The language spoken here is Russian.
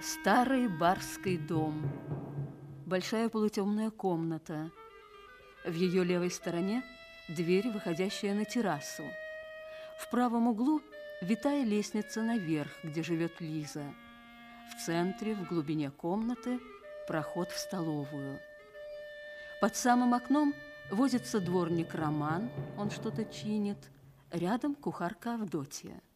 Старый барский дом. Большая полутемная комната. В ее левой стороне дверь, выходящая на террасу. В правом углу витая лестница наверх, где живет Лиза. В центре, в глубине комнаты, проход в столовую. Под самым окном возится дворник Роман, он что-то чинит. Рядом кухарка Авдотья.